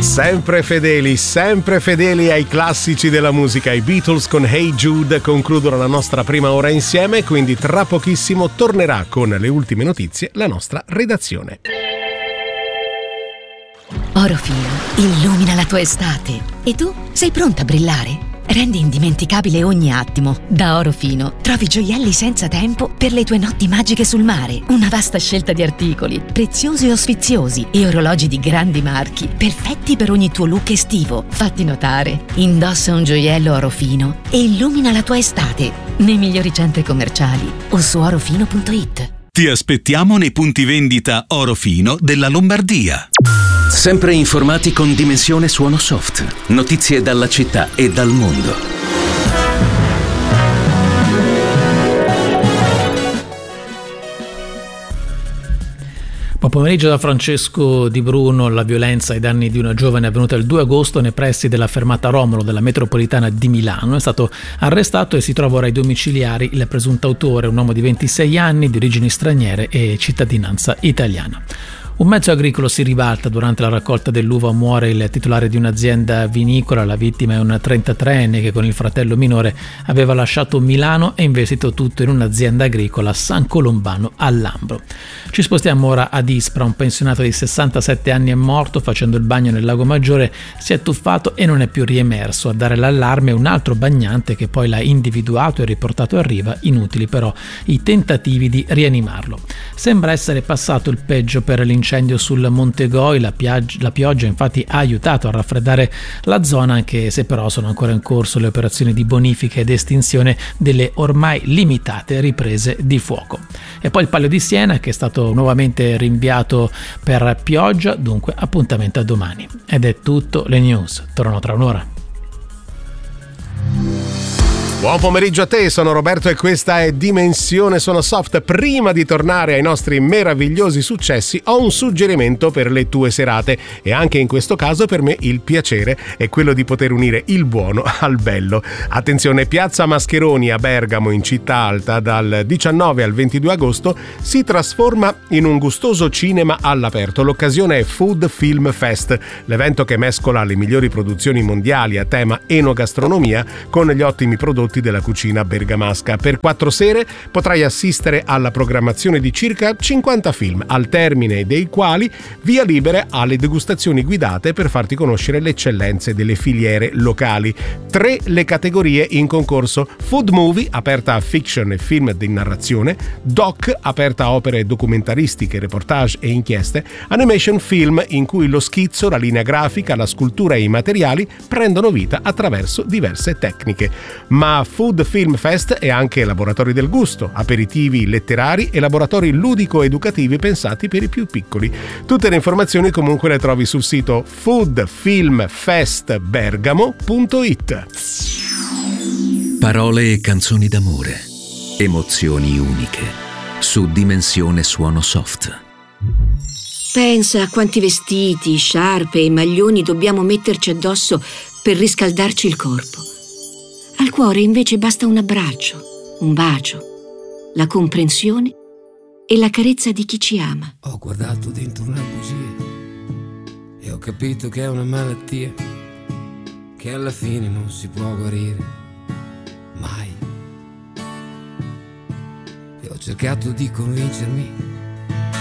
Sempre fedeli ai classici della musica. I Beatles con Hey Jude concludono la nostra prima ora insieme, quindi tra pochissimo tornerà con le ultime notizie la nostra redazione. Orofino illumina la tua estate e tu sei pronta a brillare? Rendi indimenticabile ogni attimo. Da Orofino trovi gioielli senza tempo per le tue notti magiche sul mare. Una vasta scelta di articoli, preziosi o sfiziosi, e orologi di grandi marchi, perfetti per ogni tuo look estivo. Fatti notare. Indossa un gioiello Orofino e illumina la tua estate nei migliori centri commerciali o su orofino.it. Ti aspettiamo nei punti vendita Orofino della Lombardia. Sempre informati con Dimensione Suono Soft. Notizie dalla città e dal mondo. Buon pomeriggio da Francesco Di Bruno. La violenza ai danni di una giovane avvenuta il 2 agosto nei pressi della fermata Romolo della metropolitana di Milano. È stato arrestato e si trova ora ai domiciliari il presunto autore, un uomo di 26 anni, di origini straniere e cittadinanza italiana. Un mezzo agricolo si ribalta durante la raccolta dell'uva, muore il titolare di un'azienda vinicola. La vittima è un 33enne che con il fratello minore aveva lasciato Milano e investito tutto in un'azienda agricola a San Colombano a Lambro. Ci spostiamo ora ad Ispra. Un pensionato di 67 anni è morto facendo il bagno nel lago Maggiore, si è tuffato e non è più riemerso. A dare l'allarme un altro bagnante che poi l'ha individuato e riportato a riva. Inutili però i tentativi di rianimarlo. Sembra essere passato il peggio per l'incendio sul Monte Goi. La pioggia infatti ha aiutato a raffreddare la zona, anche se però sono ancora in corso le operazioni di bonifica ed estinzione delle ormai limitate riprese di fuoco. E poi il Palio di Siena, che è stato nuovamente rinviato per pioggia, dunque appuntamento a domani. Ed è tutto, le news tornano tra un'ora. Buon pomeriggio a te, sono Roberto e questa è Dimensione Suono Soft. Prima di tornare ai nostri meravigliosi successi ho un suggerimento per le tue serate e anche in questo caso per me il piacere è quello di poter unire il buono al bello. Attenzione, Piazza Mascheroni a Bergamo in Città Alta dal 19 al 22 agosto si trasforma in un gustoso cinema all'aperto. L'occasione è Food Film Fest, l'evento che mescola le migliori produzioni mondiali a tema enogastronomia con gli ottimi prodotti della cucina bergamasca. Per 4 sere potrai assistere alla programmazione di circa 50 film, al termine dei quali via libera alle degustazioni guidate per farti conoscere le eccellenze delle filiere locali. 3 le categorie in concorso: Food Movie, aperta a fiction e film di narrazione; Doc, aperta a opere documentaristiche, reportage e inchieste; Animation Film, in cui lo schizzo, la linea grafica, la scultura e i materiali prendono vita attraverso diverse tecniche. Ma Food Film Fest è anche laboratori del gusto, aperitivi letterari e laboratori ludico-educativi pensati per i più piccoli. Tutte le informazioni comunque le trovi sul sito foodfilmfestbergamo.it. Parole e canzoni d'amore, emozioni uniche, su Dimensione Suono Soft. Pensa a quanti vestiti, sciarpe e maglioni dobbiamo metterci addosso per riscaldarci il corpo. Al cuore invece basta un abbraccio, un bacio, la comprensione e la carezza di chi ci ama. Ho guardato dentro una bugia e ho capito che è una malattia che alla fine non si può guarire mai. E ho cercato di convincermi